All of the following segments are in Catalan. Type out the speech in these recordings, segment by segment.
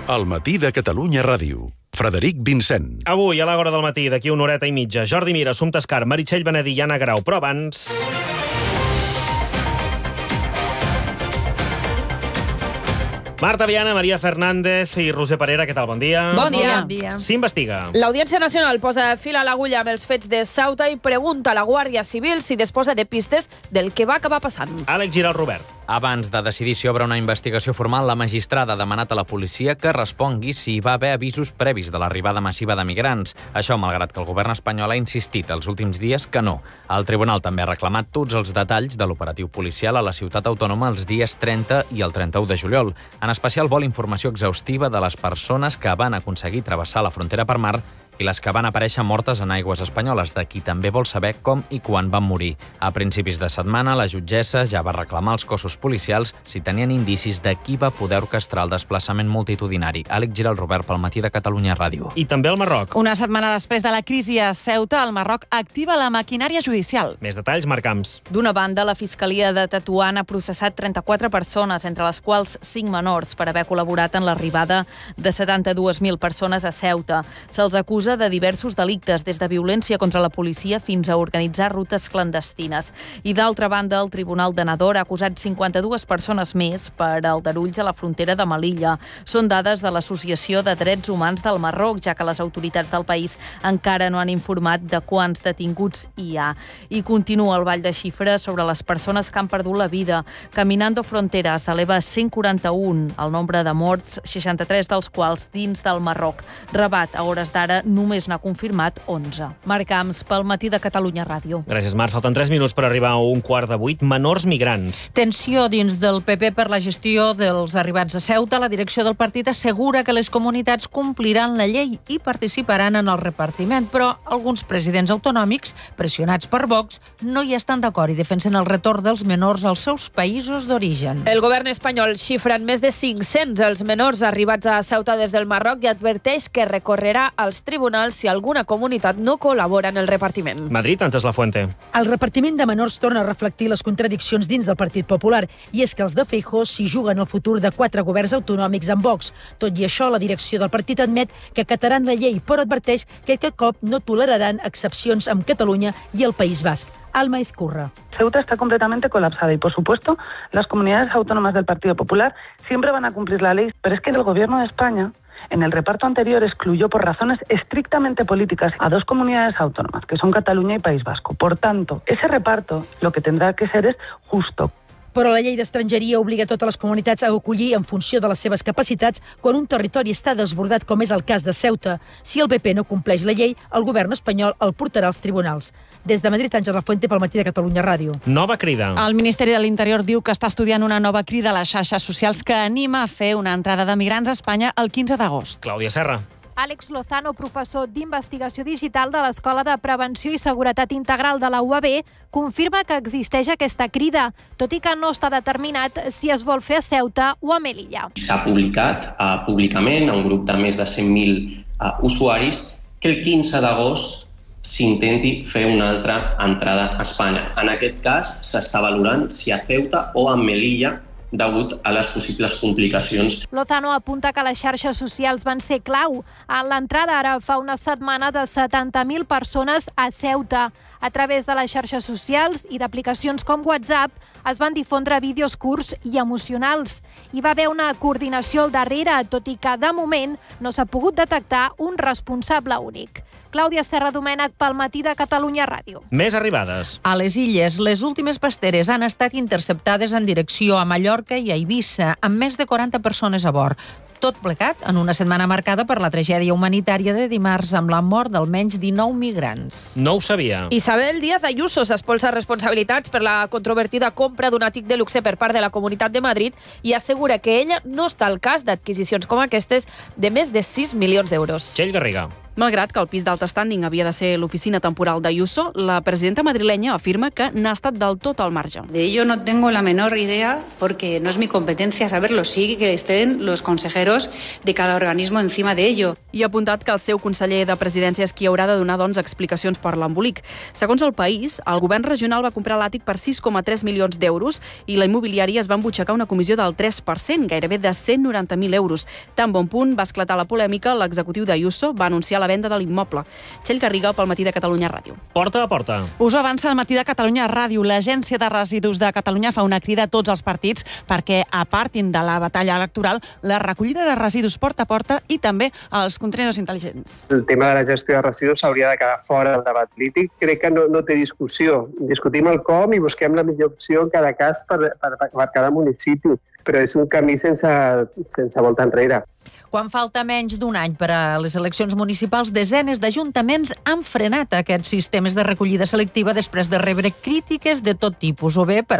El matí de Catalunya Ràdio. Frederic Vincent. Avui, a l'hora del matí, d'aquí una horeta i mitja, Jordi Mir, Assumpta Escar, Meritxell Benedí i Anna Grau. Però abans... Marta Viana, Maria Fernández i Roser Parera, què tal? Bon dia. Bon dia. Bon dia. S'investiga. L'Audiència Nacional posa fil a l'agulla amb els fets de Ceuta i pregunta a la Guàrdia Civil si disposa de pistes del que va acabar passant. Àlex Giral Robert. Abans de decidir si obre una investigació formal, la magistrada ha demanat a la policia que respongui si hi va haver avisos previs de l'arribada massiva de migrants. Això, malgrat que el govern espanyol ha insistit els últims dies que no. El tribunal també ha reclamat tots els detalls de l'operatiu policial a la ciutat autònoma els dies 30 i el 31 de juliol. En especial vol informació exhaustiva de les persones que van aconseguir travessar la frontera per mar i les que van aparèixer mortes en aigües espanyoles, de qui també vol saber com i quan van morir. A principis de setmana, la jutgessa ja va reclamar als cossos policials si tenien indicis de qui va poder orquestrar el desplaçament multitudinari. Àlex Giral Robert, pel matí de Catalunya Ràdio. I també al Marroc. Una setmana després de la crisi a Ceuta, el Marroc activa la maquinària judicial. Més detalls, Marc Camps. D'una banda, la Fiscalia de Tetuan ha processat 34 persones, entre les quals 5 menors, per haver col·laborat en l'arribada de 72.000 persones a Ceuta. Se'ls acusa de diversos delictes, des de violència contra la policia fins a organitzar rutes clandestines. I d'altra banda, el Tribunal de Nador ha acusat 52 persones més per aldarulls a la frontera de Melilla. Són dades de l'Associació de Drets Humans del Marroc, ja que les autoritats del país encara no han informat de quants detinguts hi ha. I continua el ball de xifres sobre les persones que han perdut la vida. Caminando Fronteras eleva a 141 el nombre de morts, 63 dels quals dins del Marroc. Rabat, a hores d'ara, només n'ha confirmat 11. Marc Camps, pel matí de Catalunya Ràdio. Gràcies, Marc. Falten 3 minuts per arribar a 7:15. Menors migrants. Tensió dins del PP per la gestió dels arribats a Ceuta. La direcció del partit assegura que les comunitats compliran la llei i participaran en el repartiment, però alguns presidents autonòmics, pressionats per Vox, no hi estan d'acord i defensen el retorn dels menors als seus països d'origen. El govern espanyol xifra en més de 500 els menors arribats a Ceuta des del Marroc i adverteix que recorrerà als tribunals si alguna comunitat no col·labora en el repartiment. Madrid, Antes Lafuente. El repartiment de menors torna a reflectir les contradiccions dins del Partit Popular, i és que els de Feijóo s'hi juguen el futur de 4 governs autonòmics amb Vox. Tot i això, la direcció del partit admet que acataran la llei, però adverteix que aquest cop no toleraran excepcions amb Catalunya i el País Basc. Alma Izcurra. Ceuta está completamente colapsada y, por supuesto, las comunidades autónomas del Partido Popular siempre van a cumplir la ley, pero es que el gobierno de España en el reparto anterior excluyó por razones estrictamente políticas a 2 comunidades autónomas, que son Cataluña y País Vasco. Por tanto, ese reparto lo que tendrá que ser es justo. Però la llei d'estrangeria obliga totes les comunitats a acollir en funció de les seves capacitats quan un territori està desbordat, com és el cas de Ceuta. Si el PP no compleix la llei, el govern espanyol el portarà als tribunals. Des de Madrid, Àngels Lafuente, pel matí de Catalunya Ràdio. Nova crida. El Ministeri de l'Interior diu que està estudiant una nova crida a les xarxes socials que anima a fer una entrada de migrants a Espanya el 15 d'agost. Clàudia Serra. Àlex Lozano, professor d'Investigació Digital de l'Escola de Prevenció i Seguretat Integral de la UAB, confirma que existeix aquesta crida, tot i que no està determinat si es vol fer a Ceuta o a Melilla. S'ha publicat públicament a un grup de més de 100.000 usuaris que el 15 d'agost s'intenti fer una altra entrada a Espanya. En aquest cas, s'està valorant si a Ceuta o a Melilla, degut a les possibles complicacions. Lozano apunta que les xarxes socials van ser clau en l'entrada ara fa una setmana de 70.000 persones a Ceuta. A través de les xarxes socials i d'aplicacions com WhatsApp es van difondre vídeos curts i emocionals. Hi va haver una coordinació al darrere, tot i que de moment no s'ha pogut detectar un responsable únic. Clàudia Serra Domènech, pel matí de Catalunya Ràdio. Més arribades. A les Illes, les últimes pasteres han estat interceptades en direcció a Mallorca i a Eivissa, amb més de 40 persones a bord. Tot plegat en una setmana marcada per la tragèdia humanitària de dimarts amb la mort d'almenys 19 migrants. No ho sabia. Isabel Díaz Ayuso s'espolsa responsabilitats per la controvertida compra d'un àtic de luxe per part de la Comunitat de Madrid i assegura que ella no està al cas d'adquisicions com aquestes de més de 6 milions d'euros. Txell Garriga. Malgrat que el pis d'alt standing havia de ser l'oficina temporal d'Ayuso, la presidenta madrilenya afirma que n'ha estat del tot al marge. De ello no tengo la menor idea porque no es mi competencia saberlo. Sí que estén los consejeros de cada organismo encima de ello. I ha apuntat que el seu conseller de presidència és qui haurà de donar, explicacions per l'embolic. Segons El País, el govern regional va comprar l'àtic per 6,3 milions d'euros i la immobiliària es va embutxacar una comissió del 3%, gairebé de 190.000 euros. Tan bon punt va esclatar la polèmica, l'executiu d'Ayuso va anunciar la venda de l'immoble. Txell Garriga, pel Matí de Catalunya Ràdio. Porta a porta. Us avança el Matí de Catalunya Ràdio. L'Agència de Residus de Catalunya fa una crida a tots els partits perquè apartin de la batalla electoral la recollida de residus porta a porta i també els contenidors intel·ligents. El tema de la gestió de residus s'hauria de quedar fora del debat polític. Crec que no té discussió. Discutim el com i busquem la millor opció en cada cas per cada municipi, però és un camí sense volta enrere. Quan falta menys d'un any per a les eleccions municipals, desenes d'ajuntaments han frenat aquests sistemes de recollida selectiva després de rebre crítiques de tot tipus, o bé per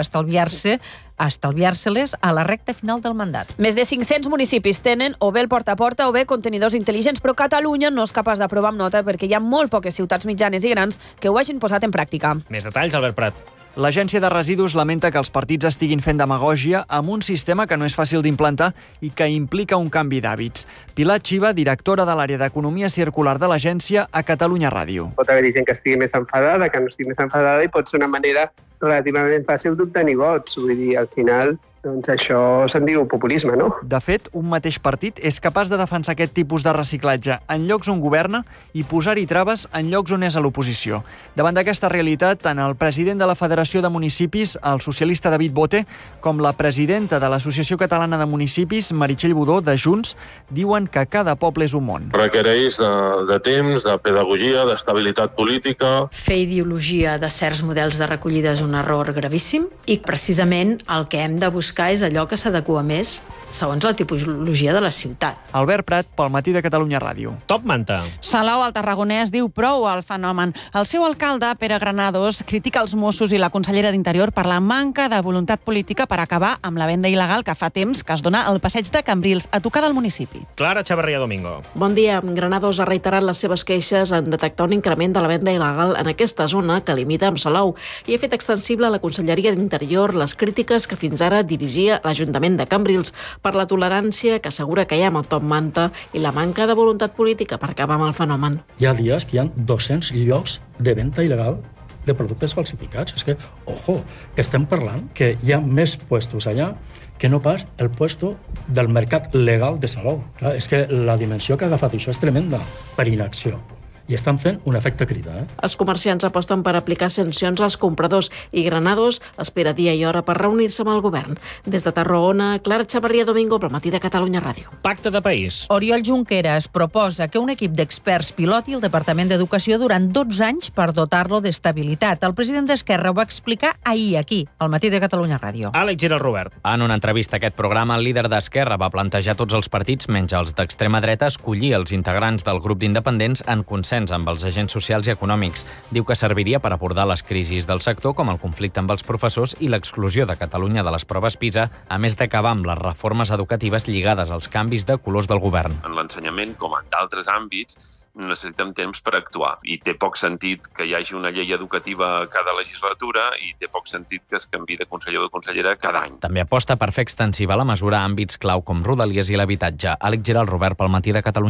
estalviar-se-les a la recta final del mandat. Més de 500 municipis tenen o bé el porta a porta o bé contenidors intel·ligents, però Catalunya no és capaç d'aprovar amb nota perquè hi ha molt poques ciutats mitjanes i grans que ho hagin posat en pràctica. Més detalls, Albert Prat. L'Agència de Residus lamenta que els partits estiguin fent demagògia amb un sistema que no és fàcil d'implantar i que implica un canvi d'hàbits. Pilar Xiva, directora de l'àrea d'Economia Circular de l'agència, a Catalunya Ràdio. Pot haver-hi gent que estigui més enfadada, que no estigui més enfadada, i pot ser una manera relativament fàcil d'obtenir vots. Vull dir, al final, doncs això se'n diu populisme, no? De fet, un mateix partit és capaç de defensar aquest tipus de reciclatge en llocs on governa i posar-hi traves en llocs on és a l'oposició. Davant d'aquesta realitat, tant el president de la Federació de Municipis, el socialista David Bote, com la presidenta de l'Associació Catalana de Municipis, Meritxell Budó, de Junts, diuen que cada poble és un món. Requereix de temps, de pedagogia, d'estabilitat política. Fer ideologia de certs models de recollida és un error gravíssim i precisament el que hem de buscar és allò que s'adequa més segons la tipologia de la ciutat. Albert Prat, pel Matí de Catalunya Ràdio. Top Manta. Salou, el tarragonès, diu prou al fenomen. El seu alcalde, Pere Granados, critica els Mossos i la consellera d'Interior per la manca de voluntat política per acabar amb la venda il·legal que fa temps que es dona al passeig de Cambrils, a tocar del municipi. Clara Chavarria Domingo. Bon dia. Granados ha reiterat les seves queixes en detectar un increment de la venda il·legal en aquesta zona que limita amb Salou i ha fet extensible a la Conselleria d'Interior les crítiques que fins ara dirigia l'Ajuntament de Cambrils per la tolerància que assegura que hi ha amb el Top Manta i la manca de voluntat política per acabar amb el fenomen. Hi ha dies que hi ha 200 llocs de venda il·legal de productes falsificats. És que, ojo, que estem parlant que hi ha més puestos allà que no pas el puesto del mercat legal de Salou. Clar, és que la dimensió que ha agafat això és tremenda per inacció. I estan fent un efecte crida. Els comerciants aposten per aplicar sancions als compradors i Granados espera dia i hora per reunir-se amb el govern. Des de Tarragona, Clara Chavarria Domingo, pel Matí de Catalunya Ràdio. Pacte de país. Oriol Junqueras proposa que un equip d'experts piloti el Departament d'Educació durant 12 anys per dotar-lo d'estabilitat. El president d'Esquerra ho va explicar ahir aquí, al Matí de Catalunya Ràdio. Àlex Giral Robert. En una entrevista a aquest programa, el líder d'Esquerra va plantejar tots els partits, menys els d'extrema dreta, escollir els integrants del grup d'independents en consens amb els agents socials i econòmics. Diu que serviria per abordar les crisis del sector, com el conflicte amb els professors i l'exclusió de Catalunya de les proves PISA, a més d'acabar amb les reformes educatives lligades als canvis de colors del govern. En l'ensenyament, com en d'altres àmbits, necessitem temps per actuar. I té poc sentit que hi hagi una llei educativa cada legislatura i té poc sentit que es canviï de conseller o de consellera cada any. També aposta per fer extensiva la mesura a àmbits clau com Rodalies i l'habitatge. Àlex Giral Robert, pel Matí de Catalunya.